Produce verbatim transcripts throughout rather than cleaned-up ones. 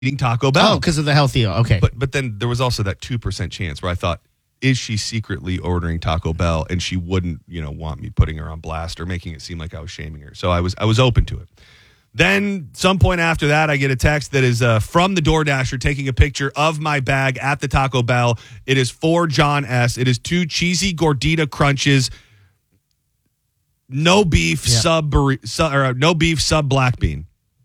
eating Taco Bell. Oh, because of the healthy. Okay. But but then there was also that two percent chance where I thought, is she secretly ordering Taco Bell and she wouldn't, you know, want me putting her on blast or making it seem like I was shaming her. So I was I was open to it. Then some point after that, I get a text that is uh, from the DoorDasher taking a picture of my bag at the Taco Bell. It is for John S. It is two cheesy gordita crunches, no beef yeah. sub, sub or no beef sub black bean.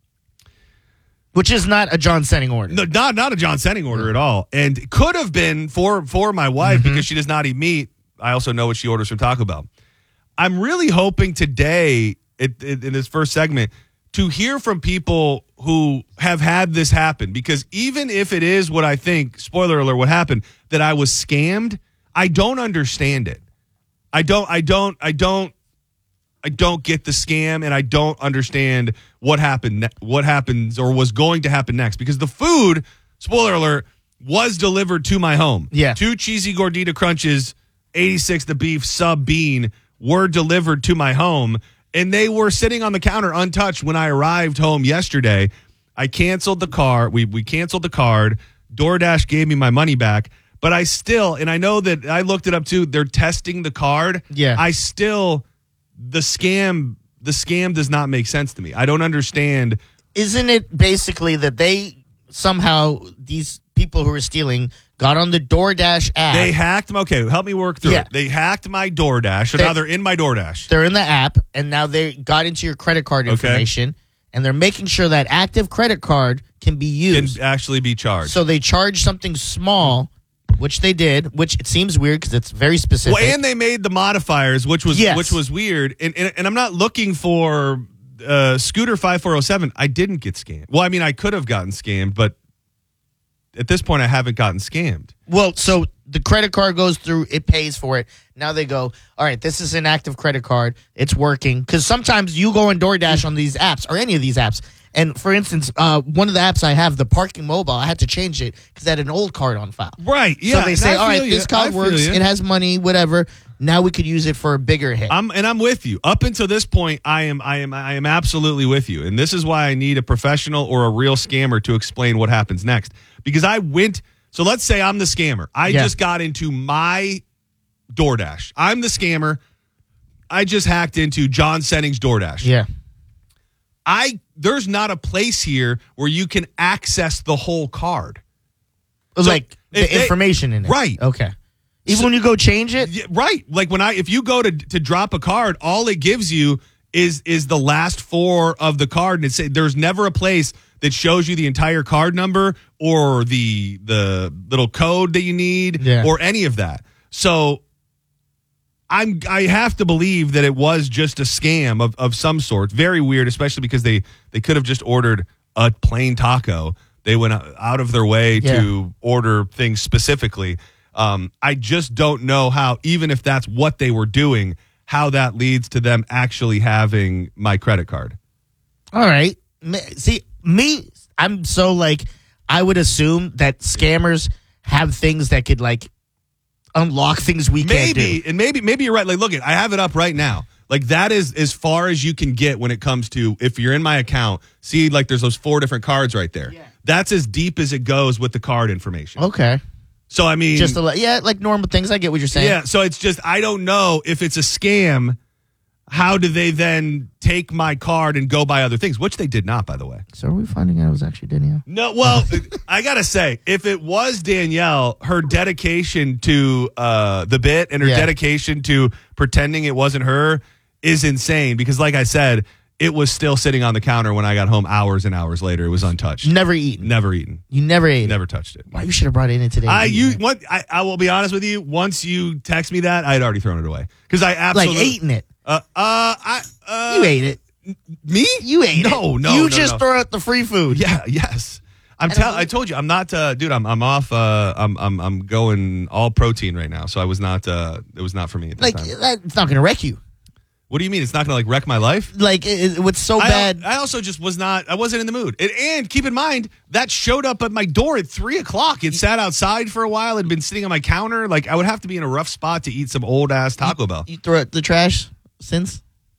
Which is not a John Senning order. No, not not a John Senning order at all. And could have been for, for my wife mm-hmm. because she does not eat meat. I also know what she orders from Taco Bell. I'm really hoping today, it, it, in this first segment, to hear from people who have had this happen. Because even if it is what I think, spoiler alert, what happened, that I was scammed, I don't understand it. I don't, I don't, I don't. I don't get the scam, and I don't understand what happened, ne- what happens or was going to happen next. Because the food, spoiler alert, was delivered to my home. Yeah. Two cheesy gordita crunches, eighty-six the beef sub bean were delivered to my home, and they were sitting on the counter untouched when I arrived home yesterday. I canceled the car. We we canceled the card. DoorDash gave me my money back, but I still, and I know that I looked it up too. They're testing the card. Yeah. I still. The scam, the scam does not make sense to me. I don't understand. Isn't it basically that they somehow, these people who are stealing, got on the DoorDash app? They hacked them. Okay, help me work through yeah. it. They hacked my DoorDash, so they, now they're in my DoorDash. They're in the app, and now they got into your credit card information, okay. and they're making sure that active credit card can be used. Can actually be charged. So they charge something small, which they did, which it seems weird because it's very specific. Well, and they made the modifiers, which was yes. which was weird. And, and and I'm not looking for uh, Scooter five four oh seven. I didn't get scammed. Well, I mean, I could have gotten scammed, but at this point, I haven't gotten scammed. Well, so the credit card goes through, it pays for it. Now they go, all right, this is an active credit card. It's working. Because sometimes you go on DoorDash on these apps or any of these apps. And for instance, uh, one of the apps I have, the Parking Mobile, I had to change it because I had an old card on file. Right. Yeah. So they say, all right, you. this card I works. It has money, whatever. Now we could use it for a bigger hit. I'm and I'm with you. Up until this point, I am I am I am absolutely with you. And this is why I need a professional or a real scammer to explain what happens next. Because I went. So let's say I'm the scammer. I yeah. just got into my DoorDash. I'm the scammer. I just hacked into John Senning's DoorDash. Yeah. I there's not a place here where you can access the whole card. So like the they, information in it. Right. Okay. Even so, when you go change it? Yeah, right. Like when I if you go to to drop a card, all it gives you is is the last four of the card, and it's there's never a place that shows you the entire card number or the the little code that you need yeah. or any of that. So I'm I have to believe that it was just a scam of, of some sort. Very weird, especially because they, they could have just ordered a plain taco. They went out of their way yeah. to order things specifically. Um, I just don't know how, even if that's what they were doing, how that leads to them actually having my credit card. All right. See, me, I'm so like, I would assume that scammers have things that could like unlock things we maybe, can't do. Maybe, and maybe maybe you're right. Like, look, I have it up right now. Like, that is as far as you can get when it comes to, if you're in my account, see, like, there's those four different cards right there. Yeah. That's as deep as it goes with the card information. Okay. So, I mean. Just a, yeah, like normal things. I get what you're saying. Yeah, so it's just, I don't know if it's a scam. How do they then take my card and go buy other things? Which they did not, by the way. So are we finding out it was actually Danielle? No, well, I got to say, if it was Danielle, her dedication to uh, the bit and her yeah. dedication to pretending it wasn't her is insane. Because like I said, it was still sitting on the counter when I got home hours and hours later. It was untouched. Never eaten. Never eaten. You never ate Never it. touched it. Why you should have brought it in today? I you what I, I will be honest with you. Once you text me that, I had already thrown it away. Because I absolutely. Like eating it. Uh, uh, I, uh, you ate it. Me? You ate no, it. No, no, You no, just no. throw out the free food. Yeah, yes. I'm tell. I told you, I'm not, uh, dude. I'm, I'm off. Uh, I'm, I'm, I'm going all protein right now. So I was not. Uh, it was not for me at this like time. that, it's not going to wreck you. What do you mean? It's not going to like wreck my life? Like it, it, what's so I, bad? I also just was not. I wasn't in the mood. It, and keep in mind that showed up at my door at three o'clock. It sat outside for a while. It'd been sitting on my counter. Like I would have to be in a rough spot to eat some old ass Taco you, Bell. You throw it the trash since.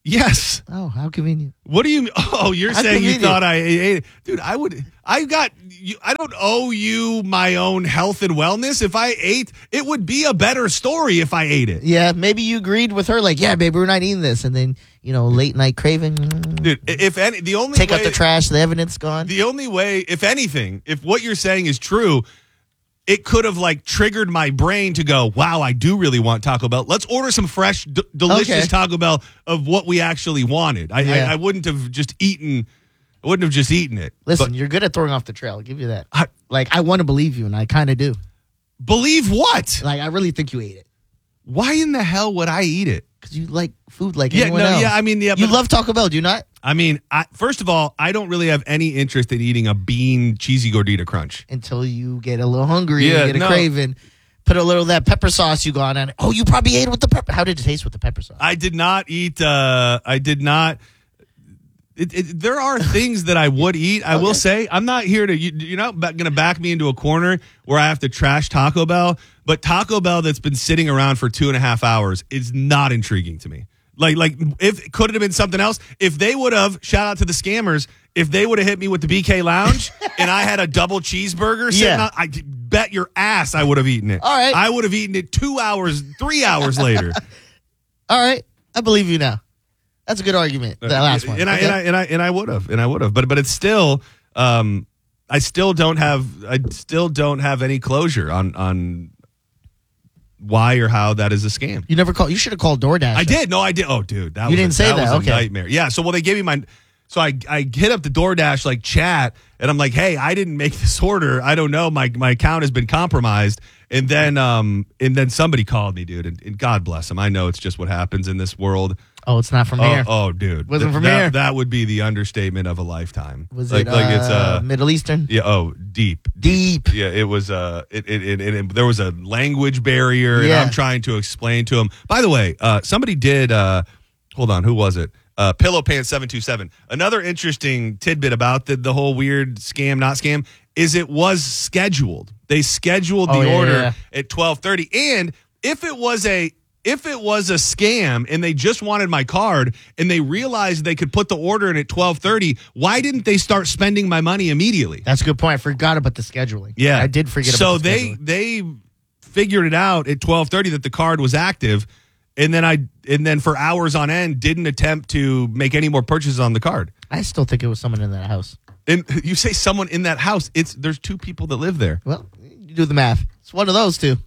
Yes. Oh, how convenient. What do you? Oh, you're How saying convenient. you thought I ate it, dude? I would. I got. You, I don't owe you my own health and wellness. If I ate, it would be a better story if I ate it. Yeah, maybe you agreed with her, like, yeah, babe, we're not eating this. And then, you know, late night craving. mm, Dude, if any, the only Take way, out the trash, the evidence gone. the only way, if anything, if what you're saying is true, it could have like triggered my brain to go, wow, I do really want Taco Bell. Let's order some fresh, d- delicious Okay. Taco Bell of what we actually wanted. I, Yeah. I, I wouldn't have just eaten. I wouldn't have just eaten it. Listen, But you're good at throwing off the trail. I'll give you that. I- like, I want to believe you, and I kind of do. believe what? Like, I really think you ate it. Why in the hell would I eat it? Because you like food like Yeah, anyone no, else. yeah, I mean, yeah, You but- love Taco Bell, do you not? I mean, I, first of all, I don't really have any interest in eating a bean cheesy gordita crunch. Until you get a little hungry, Yeah, you get a no. craving. Put a little of that pepper sauce you got on it. Oh, you probably ate it with the pepper. How did it taste with the pepper sauce? I did not eat. Uh, I did not. It, it, there are things that I would eat. I will Okay. say I'm not here to. You, you're not going to back me into a corner where I have to trash Taco Bell. But Taco Bell that's been sitting around for two and a half hours is not intriguing to me. Like, like if could it have been something else? If they would have, shout out to the scammers. If they would have hit me with the B K Lounge and I had a double cheeseburger sitting Yeah. on, I bet your ass I would have eaten it. All right. I would have eaten it two hours, three hours later. All right. I believe you now. That's a good argument. That last one. And I, Okay. and I and I and I would have and I would have, but but it's still, um, I still don't have I still don't have any closure on on why or how that is a scam. You never called. You should have called DoorDash. I did. No, I did. Oh, dude, that You was didn't a, say that. was a Okay. nightmare. Yeah. So well, they gave me my. So I I hit up the DoorDash like chat, and I'm like, hey, I didn't make this order. I don't know. My my account has been compromised. And then um and then somebody called me, dude, and, and God bless them. I know it's just what happens in this world. Oh, it's not from Oh, here. oh, dude, Wasn't Th- from that, here. That would be the understatement of a lifetime. Was like, it like uh, it's uh Middle Eastern? yeah oh deep Deep. yeah it was uh it it, it, it, it there was a language barrier and Yeah. I'm trying to explain to him. By the way, uh somebody did uh hold on, who was it? Uh, Pillow Pants seven two seven. Another interesting tidbit about the, the whole weird scam, not scam, is it was scheduled. They scheduled the Oh, yeah, order yeah, at twelve thirty. And if it was a if it was a scam and they just wanted my card and they realized they could put the order in at twelve thirty, why didn't they start spending my money immediately? That's a good point. I forgot about the scheduling. Yeah, I did forget so about the they scheduling. they figured it out at twelve thirty that the card was active, and then I and then for hours on end didn't attempt to make any more purchases on the card. I still think it was someone in that house. And you say someone in that house, it's there's two people that live there. Well, you do the math. It's one of those two.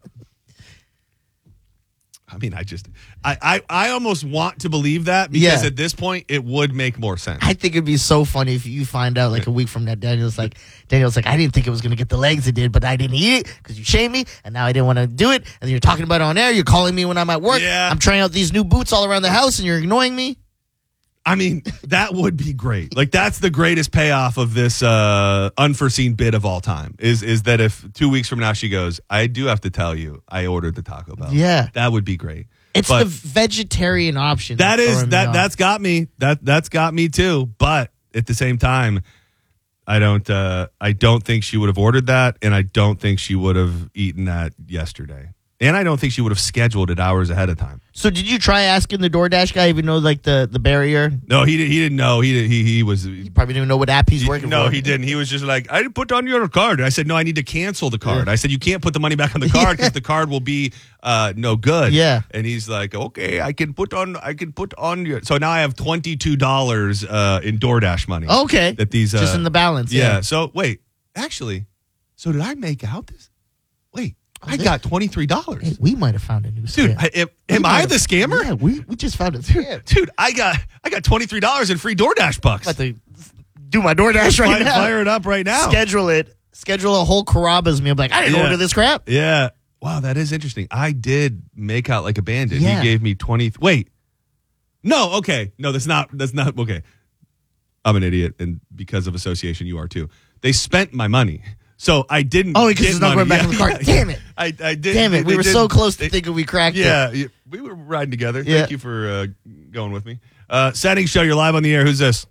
I mean, I just I I, I almost want to believe that because Yeah. at this point it would make more sense. I think it'd be so funny if you find out like a week from now, Daniel's like, Daniel's like, I didn't think it was going to get the legs it did, but I didn't eat it because you shamed me, and now I didn't want to do it. And you're talking about it on air. You're calling me when I'm at work. Yeah. I'm trying out these new boots all around the house, and you're ignoring me. I mean, that would be great. Like that's the greatest payoff of this uh, unforeseen bid of all time. Is is that if two weeks from now she goes, I do have to tell you, I ordered the Taco Bell. Yeah. that would be great. It's But the vegetarian option. that that's is throwing me that off. that's got me. That that's got me too. But at the same time, I don't. Uh, I don't think she would have ordered that, and I don't think she would have eaten that yesterday. And I don't think she would have scheduled it hours ahead of time. So did you try asking the DoorDash guy, even though like the, the barrier? No, he did, he didn't know. He did, he he was. You probably didn't even know what app he's working no, for. he didn't. He was just like, I didn't put on your card. I said, no, I need to cancel the card. Yeah. I said, you can't put the money back on the card because the card will be uh, no good. Yeah. And he's like, okay, I can put on, I can put on your. So now I have twenty-two dollars uh, in DoorDash money. Okay. That these uh, Just in the balance. yeah. Yeah. So wait, actually, so did I make out this? Wait, I this- got twenty-three dollars. Hey, we might have found a new Dude, scam. I, am, We am might I have- the scammer? Yeah, we, we just found a scam. Dude, I got I got twenty-three dollars in free DoorDash bucks. About to do my DoorDash right Fire, now. fire it up right now. Schedule it. Schedule a whole Carrabba's meal. Like, I didn't Yeah. order this crap. Yeah. Wow, that is interesting. I did make out like a bandit. Yeah. He gave me twenty. Wait. No, okay. No, that's not that's not okay. I'm an idiot, and because of association you are too. They spent my money. So I didn't Oh, because get it's not money. going back Yeah, in the cart. yeah, Damn it. I, I did. Damn it. We they were did- so close to they- thinking we cracked it. Yeah, yeah, we were riding together. Yeah. Thank you for uh, going with me. Uh, Setting Show, you're live on the air. Who's this?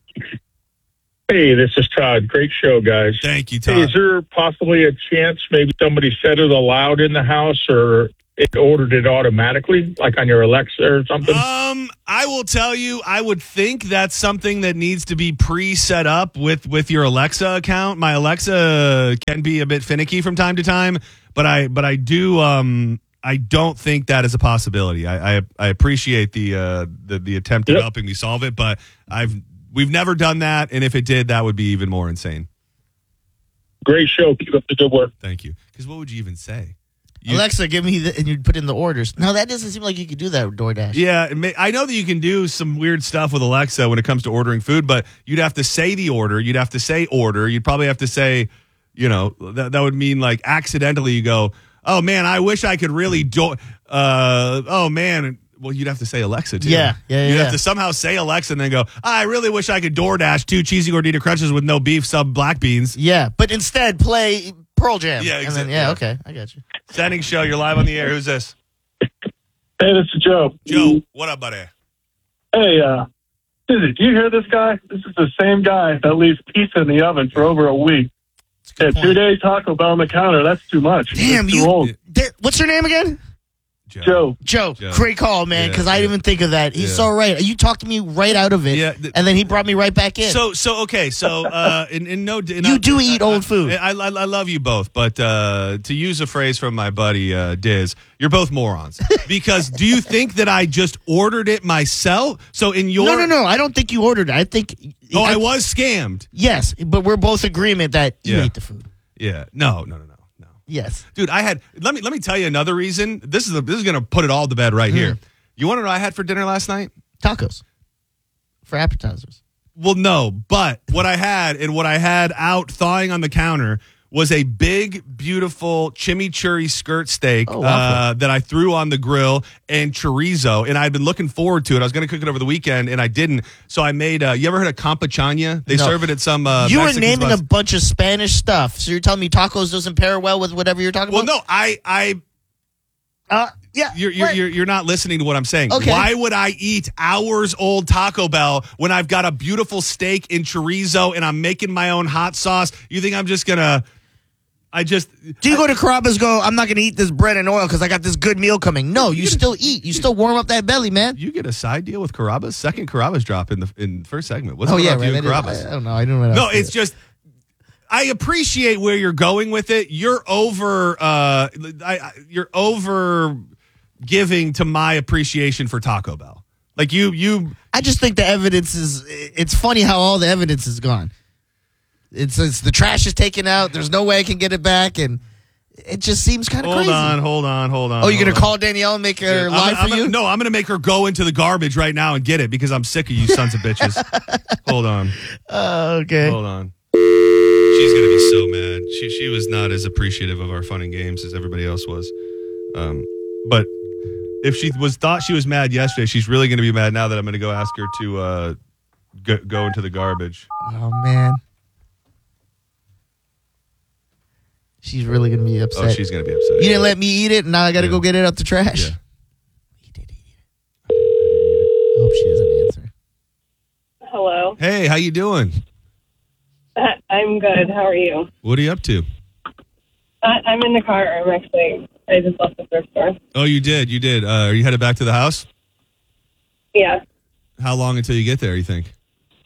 Hey, this is Todd. Great show, guys. Thank you, Hey, Todd. is there possibly a chance maybe somebody said it aloud in the house, or it ordered it automatically, like on your Alexa or something? Um, I will tell you, I would think that's something that needs to be pre-set up with, with your Alexa account. My Alexa can be a bit finicky from time to time, but I but I do um I don't think that is a possibility. I I, I appreciate the uh the, the attempt at Yep. helping me solve it, but I've we've never done that, and if it did, that would be even more insane. Great show. Keep up the good work. Thank you. Because what would you even say? You- Alexa, give me the, and you put in the orders. No, that doesn't seem like you could do that with DoorDash. Yeah, it may, I know that you can do some weird stuff with Alexa when it comes to ordering food, but you'd have to say the order. You'd have to say order. You'd probably have to say, you know, that, that would mean like accidentally you go, oh man, I wish I could really do. Uh, oh man. Well, you'd have to say Alexa too. Yeah, yeah, You'd yeah. have to somehow say Alexa and then go, I really wish I could DoorDash two cheesy gordita crunches with no beef, sub black beans. Yeah, but instead play Pearl Jam. Yeah, And exactly. then, yeah, okay, I got you. Sending show. You're live on the air. Who's this? Hey, this is Joe. Joe. What up, buddy? Hey, uh, Dizzy, do you hear this guy? This is the same guy that leaves pizza in the oven for over a week. That's a Yeah, good two point. days Taco Bell on the counter. That's too much. Damn, It's too you. old. There- what's your name again? Joe. Joe. Joe. Great call, man, Yeah, because I yeah. didn't even think of that. He's Yeah. so right. You talked me right out of it, Yeah, th- and then he brought me right back in. So so okay so uh in, in no in You do eat old food. I, I I love you both, but uh, to use a phrase from my buddy uh, Diz, you're both morons. Because do you think that I just ordered it myself? So in your no, no, no. I don't think you ordered it. I think. Oh, I was scammed. Yes, but we're both agreement that you Yeah. ate the food. Yeah. No, no, no, no, no. Yes. Dude, I had. Let me let me tell you another reason. This is a, this is gonna put it all to bed right Hmm. here. You want to know what I had for dinner last night? Tacos for appetizers. Well, no, but what I had and what I had out thawing on the counter was a big, beautiful chimichurri skirt steak Oh, uh, wow. that I threw on the grill and chorizo, and I'd been looking forward to it. I was going to cook it over the weekend, and I didn't. So I made. Uh, you ever heard of campechana? They No. serve it at some. Uh, you were Mexican naming spots. a bunch of Spanish stuff, so you're telling me tacos doesn't pair well with whatever you're talking Well, about? no, I, I, Uh, yeah. you're, you're, right. you're, you're not listening to what I'm saying. Okay. Why would I eat hours old Taco Bell when I've got a beautiful steak in chorizo and I'm making my own hot sauce? You think I'm just gonna? I just. Do you go to Carrabba's go, I'm not going to eat this bread and oil because I got this good meal coming? No, you still eat. You still warm up that belly, man. You get a side deal with Carrabba's. Second Carrabba's drop in the in the first segment. What's Oh, going yeah, on with right. you I, and didn't- Carrabba's? I don't know. I don't know. what No, else to it's do. just. I appreciate where you're going with it. You're over. Uh, I, I, you're over giving to my appreciation for Taco Bell. Like you, you. I just think the evidence is. It's funny how all the evidence is gone. It's, it's the trash is taken out. There's no way I can get it back, and it just seems kind of Hold crazy. on, hold on, hold on. Oh, you're hold gonna on. call Danielle and make her I'm- lie I'm for you? gonna- no, I'm going to make her go into the garbage right now and get it because I'm sick of you sons of bitches. Hold on. Oh, okay. Hold on. She's going to be so mad. She she was not as appreciative of our fun and games as everybody else was. Um, but if she was thought she was mad yesterday, she's really going to be mad now that I'm going to go ask her to uh, go, go into the garbage. Oh man, she's really gonna be upset. Oh, she's going to be upset. You didn't let me eat it, and now I got to Yeah. go get it out the trash. Yeah. He did eat it. I hope she doesn't answer. Hello. Hey, how you doing? I- I'm good. How are you? What are you up to? I- I'm in the car. I'm actually, I just left the thrift store. Oh, you did. You did. Uh, are you headed back to the house? Yeah, How long until you get there, you think?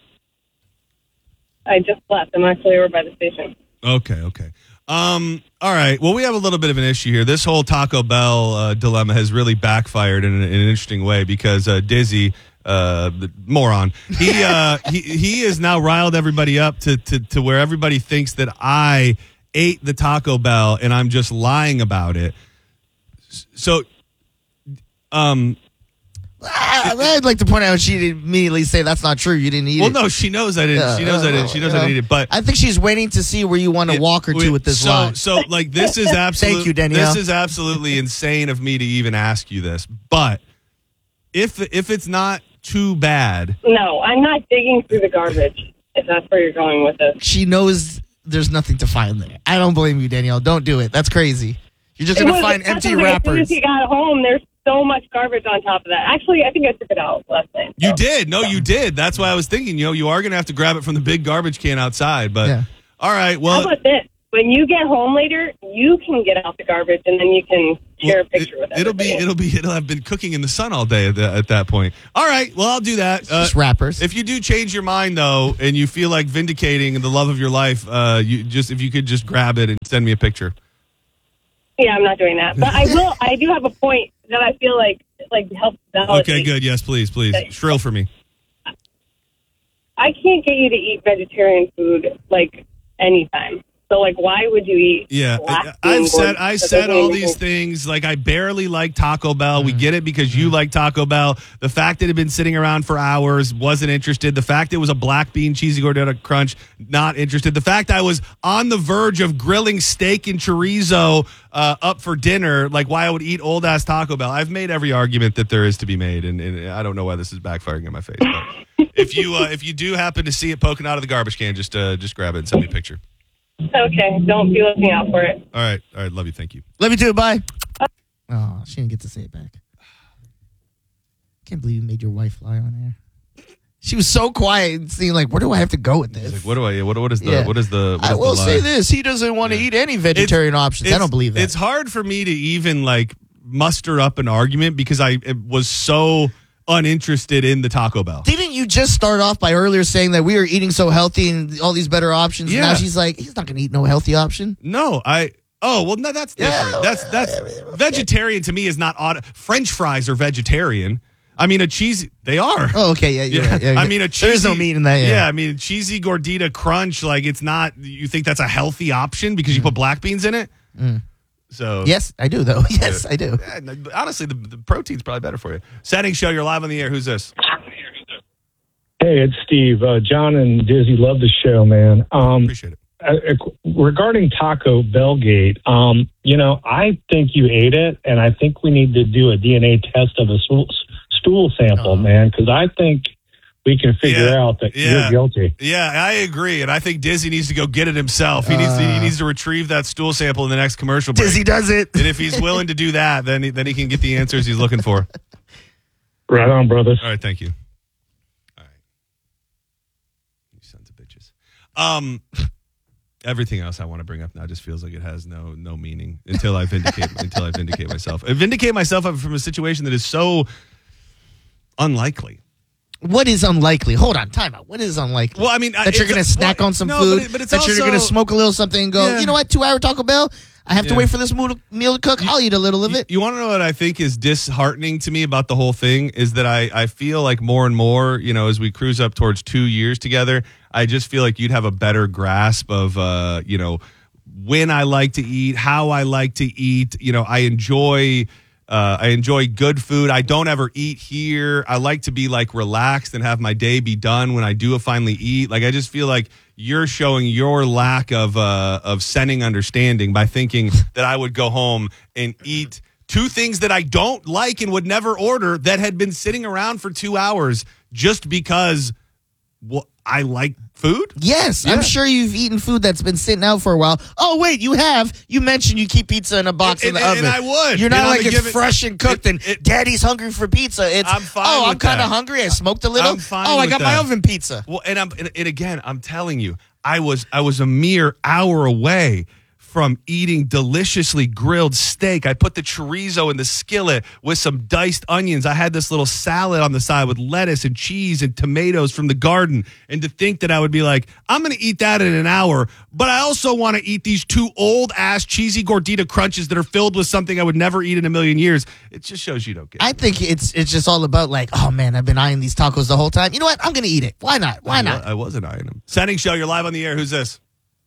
I just left. I'm actually over by the station. Okay, okay. Um, all right. Well, we have a little bit of an issue here. This whole Taco Bell uh, dilemma has really backfired in, an- in an interesting way because uh, Dizzy, uh, the moron, he uh, he he has now riled everybody up to, to to where everybody thinks that I ate the Taco Bell and I'm just lying about it. So, um. Ah, I'd like to point out she didn't immediately say that's not true. You didn't eat Well, it. no, she knows I didn't. Yeah, she knows I uh, didn't. She knows you I know. didn't eat it. But I think she's waiting to see where you want to walk or two with this so, lie. So, like, this is absolutely. you, Danielle. This is absolutely insane of me to even ask you this. But if if it's not too bad, No, I'm not digging through the garbage, if that's where you're going with this. She knows there's nothing to find there. I don't blame you, Danielle. Don't do it. That's crazy. You're just It gonna was find empty disgusting. As soon wrappers. as he got home, there's so much garbage on top of that. Actually, I think I took it out last night. you so. did. No, you did. That's why I was thinking. You know, you are going to have to grab it from the big garbage can outside. But Yeah. all right. How Well, about this? When you get home later, you can get out the garbage and then you can share a Well, picture it, with it'll be everybody. it'll be it'll have been cooking in the sun all day at, the, at that point. All right, well I'll do that. Uh, Just rappers. if you do change your mind though, and you feel like vindicating the love of your life, uh, you just if you could just grab it and send me a picture. Yeah, I'm not doing that. But I will. I do have a point that I feel like like helps validate. Okay, good. Yes, please, please shrill for me. I can't get you to eat vegetarian food like anytime. So like, why would you eat? Yeah, black I've bean said or- I that said doesn't all even these make- things. Like I barely like Taco Bell. We get it because you like Taco Bell. The fact that it had been sitting around for hours, wasn't interested. The fact it was a black bean cheesy gordita crunch, not interested. The fact I was on the verge of grilling steak and chorizo uh, up for dinner, like why I would eat old ass Taco Bell. I've made every argument that there is to be made, and, and I don't know why this is backfiring in my face. But if you uh, if you do happen to see it poking out of the garbage can, just uh, just grab it and send me a picture. Okay, don't be looking out for it. All right, all right, love you, thank you. Let me do it. Bye. Oh, she didn't get to say it back. Can't believe you made your wife lie on air. She was so quiet and seeing like, where do I have to go with this? Like, what do I? What, what is the? Yeah. What is the? What I is will the say lie? this: he doesn't want to Yeah. eat any vegetarian options. I It's- don't believe that. It's hard for me to even like muster up an argument because I was so uninterested in the Taco Bell. Didn't you just start off by earlier saying that we are eating so healthy and all these better options? Yeah. And now she's like, he's not going to eat no healthy option. No, I. Oh well, no, that's different. Yeah. That's that's vegetarian to me is not odd. French fries are vegetarian. I mean, a cheesy. They are. Oh, okay, yeah, you're Yeah, right. Yeah, I yeah. mean, a cheesy, there is no meat in that. Yeah, I mean, cheesy gordita crunch. Like, it's not. You think that's a healthy option because you put black beans in it? Mm. So yes, I do though. Yes, I do. yeah, no, honestly, the, the protein's probably better for you. Setting show. You're live on the air. Who's this? Hey, it's Steve. Uh, John and Dizzy love the show, man. Um, Appreciate it. uh, regarding Taco Bellgate, um, you know, I think you ate it, and I think we need to do a D N A test of a stool, stool sample, Oh. man, because I think we can figure Yeah, out that yeah. you're guilty. Yeah, I agree, and I think Dizzy needs to go get it himself. He needs to, he Uh. needs to retrieve that stool sample in the next commercial break. Dizzy does it. And if he's willing to do that, then he, then he can get the answers he's looking for. Right on, brothers. All right, thank you. All right, you sons of bitches. Um, everything else I want to bring up now just feels like it has no no meaning until I vindicate until I vindicate myself. I vindicate myself from a situation that is so unlikely. What is unlikely? Hold on, time out. What is unlikely? Well, I mean, I- that you're it's- going to snack well, on some no, food. but it- but it's that you're going to also- smoke a little something and go, Yeah. you know what? Two hour Taco Bell. I have to Yeah. wait for this meal to, meal to cook. I'll eat a little of it. You want to know what I think is disheartening to me about the whole thing is that I, I feel like more and more, you know, as we cruise up towards two years together, I just feel like you'd have a better grasp of, uh, you know, when I like to eat, how I like to eat. You know, I enjoy. Uh, I enjoy good food. I don't ever eat here. I like to be like relaxed and have my day be done when I do finally eat. Like I just feel like you're showing your lack of uh, of sending understanding by thinking that I would go home and eat two things that I don't like and would never order that had been sitting around for two hours just because well, I like food. Yes, Yeah. I'm sure you've eaten food that's been sitting out for a while. Oh, wait, you have. You mentioned you keep pizza in a box And- in the and- oven. and I would. You're not And on like the it's given- fresh and cooked it- and it- daddy's hungry for pizza. It's, I'm fine oh, I'm with kind of that. hungry. I smoked a little. I'm fine oh, I with got my that. oven pizza. Well, and I'm and, and again, I'm telling you, I was I was a mere hour away from eating deliciously grilled steak. I put the chorizo in the skillet with some diced onions. I had this little salad on the side with lettuce and cheese and tomatoes from the garden. And to think that I would be like, I'm going to eat that in an hour, but I also want to eat these two old ass cheesy gordita crunches that are filled with something I would never eat in a million years. It just shows you don't get I it. think it's it's just all about like, oh man, I've been eyeing these tacos the whole time. You know what? I'm gonna eat it. Why not? Why I, not? I wasn't eyeing them. Setting show, you're live on the air. Who's this?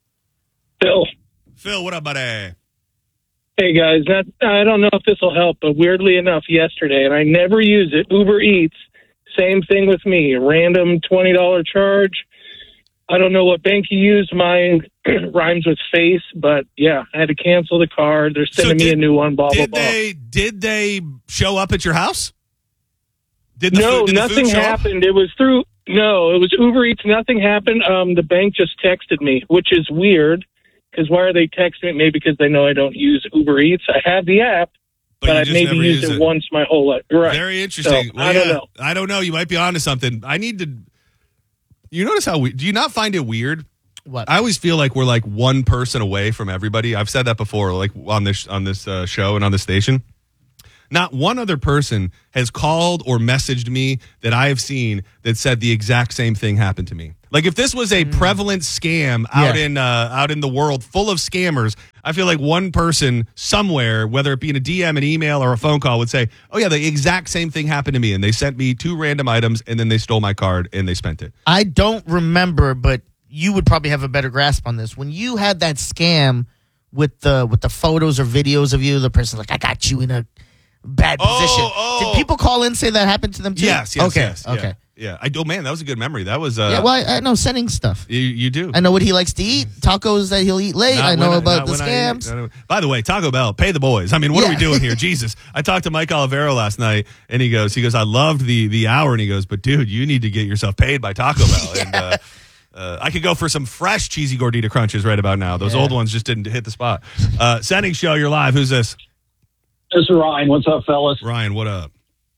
Phil. Phil, what up, buddy? Hey guys, that, I don't know if this will help, but weirdly enough, yesterday, and I never use it, Uber Eats, same thing with me, a random twenty dollars charge. I don't know what bank you use. Mine rhymes with face, but yeah, I had to cancel the card. They're So sending me did- a new one, blah, blah, Did blah. they did they show up at your house? Did the No, food, did the nothing food show up? happened. It was through, no, it was Uber Eats. Nothing happened. Um, the bank just texted me, which is weird, because why are they texting me? Maybe because they know I don't use Uber Eats. I have the app, But but, you I've just maybe never used use it, it. once my whole life. Right. Very interesting. So, Well, I don't yeah, know. I don't know. You might be onto something. I need to. You notice how we do you not find it weird What? I always feel like we're like one person away from everybody. I've said that before, like on this on this uh, show and on the station. Not one other person has called or messaged me that I have seen that said the exact same thing happened to me. Like if this was a mm. prevalent scam out Yeah. in uh, out in the world full of scammers, I feel like one person somewhere, whether it be in a D M, an email, or a phone call, would say, "Oh yeah, the exact same thing happened to me," and they sent me two random items, and then they stole my card and they spent it. I don't remember, but you would probably have a better grasp on this. When you had that scam with the with the photos or videos of you, the person's like, "I got you in a bad Oh, position." oh. Did people call in and say that happened to them too? Yes, yes, okay, yes. okay. Yeah. Yeah, I oh man, that was a good memory. That was uh, Yeah, well, I, I know sending stuff. you, you do. I know what he likes to eat. Tacos that he'll eat late. Not I know when about not the when I- scams. not when- By the way, Taco Bell, pay the boys. I mean, what Yeah. are we doing here? Jesus. I talked to Mike Olivero last night, and he goes, he goes, I loved the the hour, and he goes, but dude, you need to get yourself paid by Taco Bell. And uh, uh, I could go for some fresh cheesy gordita crunches right about now. Those Yeah. old ones just didn't hit the spot. Uh, sending show, you're live. Who's this? This is Ryan. What's up, fellas? Ryan, what up?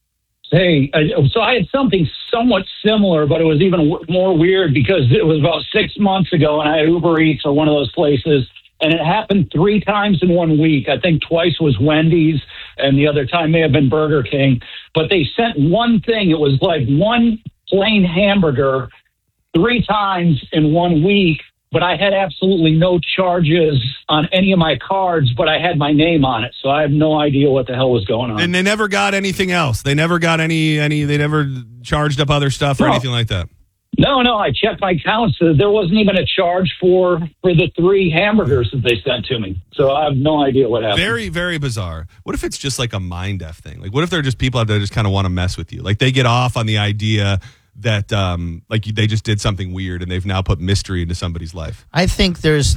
Hey, uh, so I had something somewhat similar, but it was even w- more weird because it was about six months ago, and I had Uber Eats or one of those places, and it happened three times in one week. I think twice was Wendy's, and the other time may have been Burger King. But they sent one thing. It was like one plain hamburger three times in one week, but I had absolutely no charges on any of my cards, but I had my name on it. So I have no idea what the hell was going on. And they never got anything else. They never got any, any, they never charged up other stuff or No. anything like that. No, no, I checked my accounts. Uh, There wasn't even a charge for for the three hamburgers that they sent to me. So I have no idea what happened. Very, very bizarre. What if it's just like a mind F thing? Like, what if they're just people out there that just kind of want to mess with you? Like, they get off on the idea that, um, like, they just did something weird and they've now put mystery into somebody's life. I think there's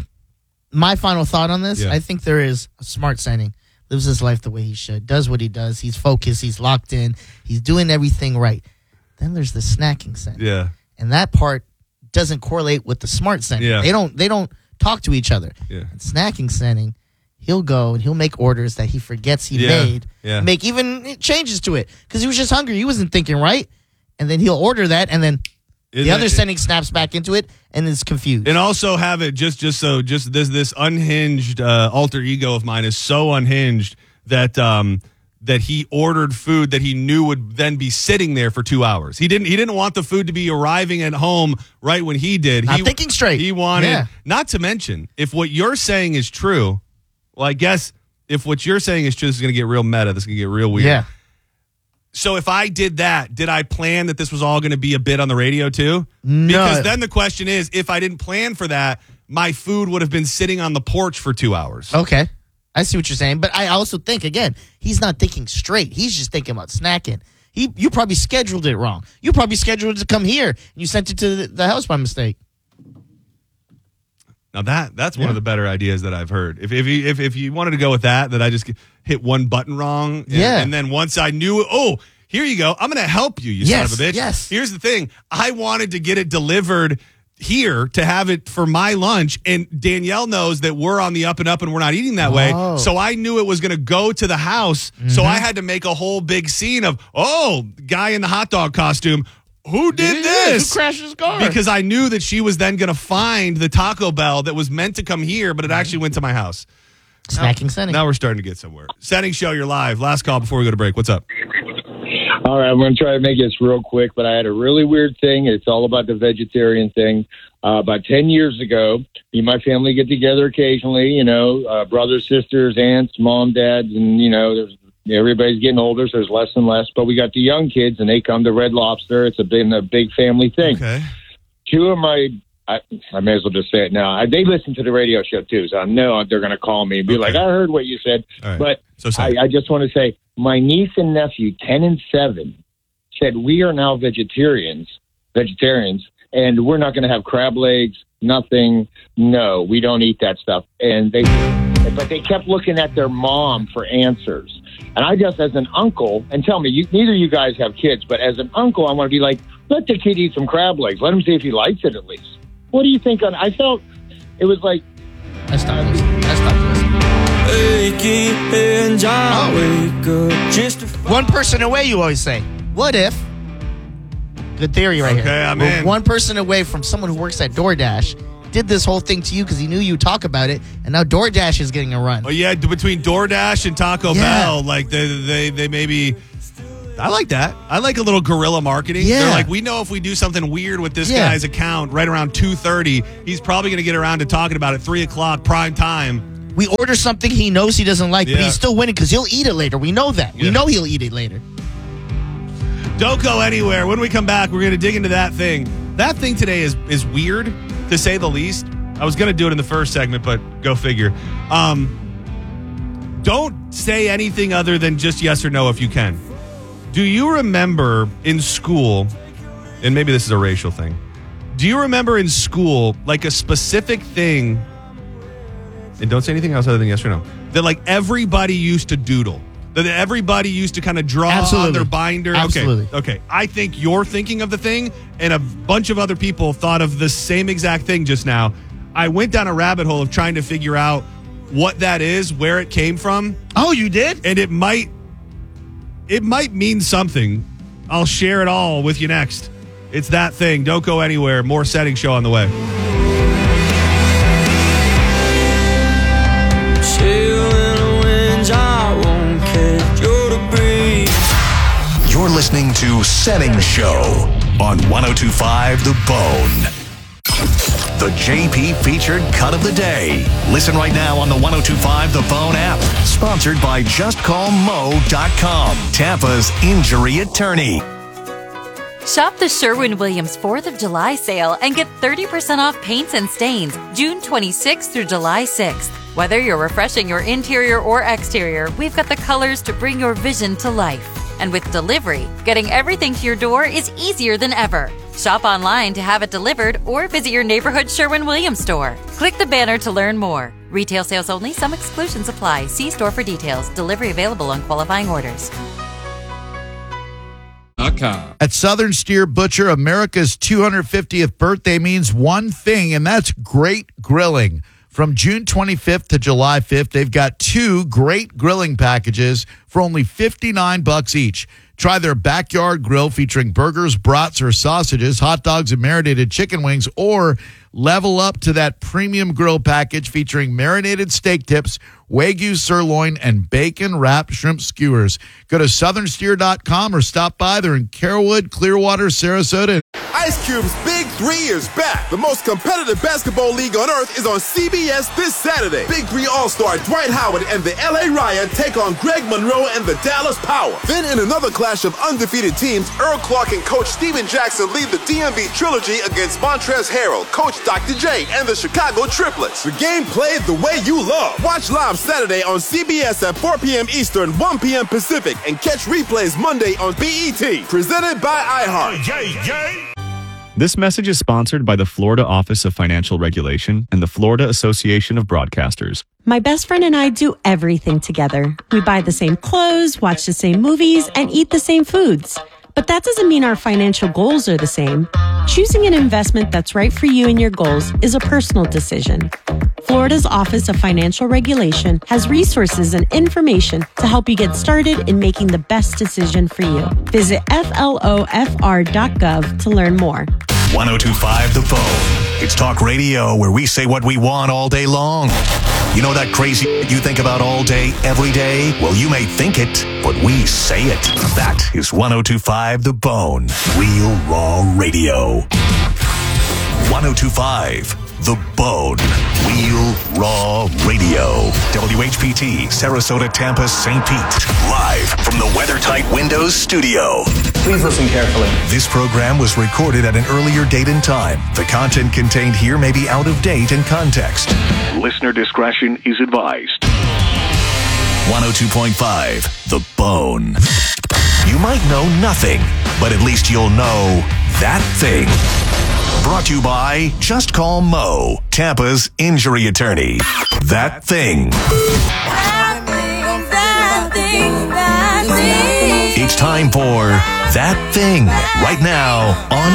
my final thought on this. Yeah. I think there is a smart sending. Lives his life the way he should. Does what he does. He's focused. He's locked in. He's doing everything right. Then there's the snacking sending. Yeah. And that part doesn't correlate with the smart sending. Yeah. They don't they don't talk to each other. Yeah. And snacking sending, he'll go and he'll make orders that he forgets he Yeah. made. Yeah. Make even changes to it. Because he was just hungry. He wasn't thinking right. And then he'll order that and then Isn't the other it- sending snaps back into it and is confused. And also have it just, just so, just this, this unhinged uh, alter ego of mine is so unhinged that, um, that he ordered food that he knew would then be sitting there for two hours. He didn't. He didn't want the food to be arriving at home right when he did. Not he, thinking straight. He wanted. Yeah. Not to mention, if what you're saying is true, well, I guess if what you're saying is true, this is going to get real meta. This is going to get real weird. Yeah. So if I did that, did I plan that this was all going to be a bit on the radio too? No. Because then the question is, if I didn't plan for that, my food would have been sitting on the porch for two hours. Okay. I see what you're saying. But I also think, again, he's not thinking straight. He's just thinking about snacking. He, you probably scheduled it wrong. You probably scheduled it to come here, and you sent it to the, the house by mistake. Now that that's one Yeah. of the better ideas that I've heard. If if you if, if you wanted to go with that, that I just hit one button wrong, and, Yeah. and then once I knew, oh, here you go, I'm going to help you, you Yes, son of a bitch. yes. Here's the thing, I wanted to get it delivered here to have it for my lunch, and Danielle knows that we're on the up and up and we're not eating that way, Oh. so I knew it was going to go to the house, so I had to make a whole big scene of, oh, guy in the hot dog costume. Who did this? Who crashed his car? Because I knew that she was then going to find the Taco Bell that was meant to come here, but it actually went to my house. snacking sending. Now we're starting to get somewhere. Setting show, you're live. Last call before we go to break. What's up? All right, I'm going to try to make this real quick, but I had a really weird thing. It's all about the vegetarian thing. Uh, about ten years ago, me and my family get together occasionally, you know, uh, brothers, sisters, aunts, mom, dads, and, you know, there's everybody's getting older, so there's less and less. But we got the young kids, and they come to Red Lobster. It's a, been a big family thing. Okay. Two of my, I, I may as well just say it now. I, they listen to the radio show, too, so I know they're going to call me and be Okay. like, I heard what you said. All right. But So sorry. I, I just want to say, my niece and nephew, ten and seven, said we are now vegetarians, vegetarians, and we're not going to have crab legs, nothing. No, we don't eat that stuff. And they, but they kept looking at their mom for answers. And I just, as an uncle, and tell me, you, neither of you guys have kids, but as an uncle, I want to be like, let the kid eat some crab legs. Let him see if he likes it at least. What do you think on? I felt it was like. I stopped listening. I stopped listening. Oh. One person away, you always say. What if? Good theory right Okay, here. I'm We're in. one person away from someone who works at DoorDash did this whole thing to you because he knew you talk about it, and now DoorDash is getting a run. Oh yeah, between DoorDash and Taco Yeah. Bell, like they they they maybe. I like that. I like a little guerrilla marketing. Yeah. They're like, we know if we do something weird with this Yeah. guy's account right around two thirty, he's probably going to get around to talking about it three o'clock prime time. We order something he knows he doesn't like, Yeah. but he's still winning because he'll eat it later. We know that. We Yeah. know he'll eat it later. Don't go anywhere. When we come back, we're going to dig into that thing. That thing today is is weird, to say the least. I was going to do it in the first segment, but go figure. Um, don't say anything other than just yes or no if you can. Do you remember in school, and maybe this is a racial thing, do you remember in school, like a specific thing, and don't say anything else other than yes or no, that like everybody used to doodle? That everybody used to kind of draw Absolutely. on their binder? Absolutely. Okay, okay. I think you're thinking of the thing, and a bunch of other people thought of the same exact thing just now. I went down a rabbit hole of trying to figure out what that is, where it came from, Oh, you did? and it might it might mean something. I'll share it all with you next. It's That Thing. Don't go anywhere. More Setting Show on the way. You're listening to Setting Show on one oh two point five The Bone. The J P featured cut of the day. Listen right now on the one oh two point five The Bone app. Sponsored by just call mo dot com, Tampa's injury attorney. Shop the Sherwin-Williams fourth of July sale and get thirty percent off paints and stains June twenty-sixth through July sixth. Whether you're refreshing your interior or exterior, we've got the colors to bring your vision to life. And with delivery, getting everything to your door is easier than ever. Shop online to have it delivered or visit your neighborhood Sherwin-Williams store. Click the banner to learn more. Retail sales only. Some exclusions apply. See store for details. Delivery available on qualifying orders. At Southern Steer Butcher, America's two hundred fiftieth birthday means one thing, and that's great grilling. From June twenty-fifth to July fifth, they've got two great grilling packages for only fifty-nine bucks each. Try their backyard grill featuring burgers, brats, or sausages, hot dogs, and marinated chicken wings, or level up to that premium grill package featuring marinated steak tips, Wagyu sirloin, and bacon-wrapped shrimp skewers. Go to southern steer dot com or stop by. They're in Carrollwood, Clearwater, Sarasota. Ice Cube's Big Three is back. The most competitive basketball league on earth is on C B S this Saturday. Big Three All-Star Dwight Howard and the L A Riot take on Greg Monroe and the Dallas Power. Then in another clash of undefeated teams, Earl Clark and Coach Steven Jackson lead the D M V Trilogy against Montrezl Harrell, Coach Doctor J, and the Chicago Triplets. The game played the way you love. Watch live Saturday on C B S at four p.m. Eastern, one p.m. Pacific, and catch replays Monday on B E T. Presented by iHeart. Yay, yay. This message is sponsored by the Florida Office of Financial Regulation and the Florida Association of Broadcasters. My best friend and I do everything together. We buy the same clothes, watch the same movies, and eat the same foods. But that doesn't mean our financial goals are the same. Choosing an investment that's right for you and your goals is a personal decision. Florida's Office of Financial Regulation has resources and information to help you get started in making the best decision for you. Visit F L O F R dot gov to learn more. one oh two point five The Bone. It's talk radio where we say what we want all day long. You know that crazy you think about all day, every day? Well, you may think it, but we say it. That is one oh two point five The Bone. Real Raw Radio. one oh two point five The Bone. Real Raw Radio. W H P T, Sarasota, Tampa, Saint Pete. Live from the WeatherTight Windows studio. Please listen carefully. This program was recorded at an earlier date and time. The content contained here may be out of date in context. Listener discretion is advised. one oh two point five The Bone. You might know nothing, but at least you'll know that thing. Brought to you by Just Call Mo, Tampa's injury attorney. That thing. That thing, that thing, that thing. It's time for That Thing right now on